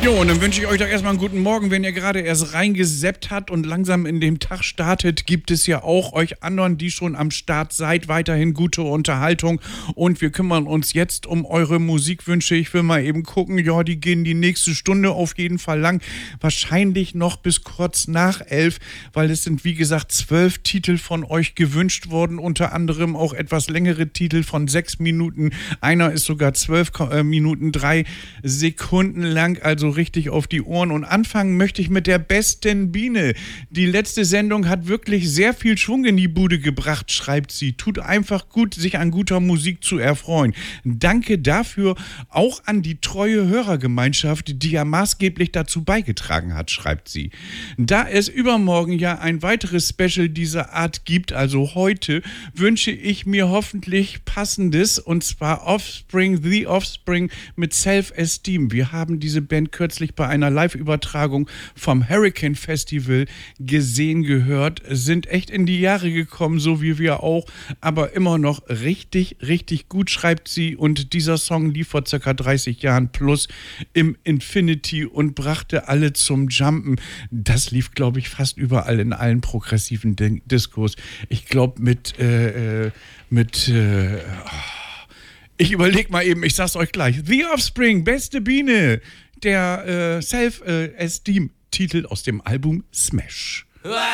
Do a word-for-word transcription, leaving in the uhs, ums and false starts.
Jo, und dann wünsche ich euch doch erstmal einen guten Morgen. Wenn ihr gerade erst reingeseppt habt und langsam in den Tag startet, gibt es ja auch euch anderen, die schon am Start seid, weiterhin gute Unterhaltung. Und wir kümmern uns jetzt um eure Musikwünsche. Ich will mal eben gucken, ja, die gehen die nächste Stunde auf jeden Fall lang. Wahrscheinlich noch bis kurz nach elf, weil es sind, wie gesagt, zwölf Titel von euch gewünscht worden. Unter anderem auch etwas längere Titel von sechs Minuten. Einer ist sogar zwölf äh, Minuten, drei Sekunden lang. Also richtig auf die Ohren. Und anfangen möchte ich mit der besten Biene. Die letzte Sendung hat wirklich sehr viel Schwung in die Bude gebracht, schreibt sie. Tut einfach gut, sich an guter Musik zu erfreuen. Danke dafür auch an die treue Hörergemeinschaft, die ja maßgeblich dazu beigetragen hat, schreibt sie. Da es übermorgen ja ein weiteres Special dieser Art gibt, also heute, wünsche ich mir hoffentlich Passendes, und zwar Offspring, The Offspring mit Self-Esteem. Wir haben diese Band kürzlich bei einer Live-Übertragung vom Hurricane Festival gesehen, gehört, sind echt in die Jahre gekommen, so wie wir auch, aber immer noch richtig, richtig gut, schreibt sie. Und dieser Song lief vor circa dreißig Jahren plus im Infinity und brachte alle zum Jumpen. Das lief, glaube ich, fast überall in allen progressiven Din- Diskos. Ich glaube mit, äh, mit, äh, ich überlege mal eben, ich sag's euch gleich. The Offspring, beste Biene. Der äh, Self-Esteem-Titel aus dem Album Smash.